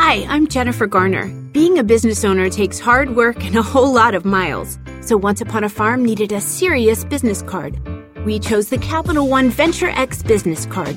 Hi, I'm Jennifer Garner. Being a business owner takes hard work and a whole lot of miles. So Once Upon a Farm needed a serious business card. We chose the Capital One Venture X business card.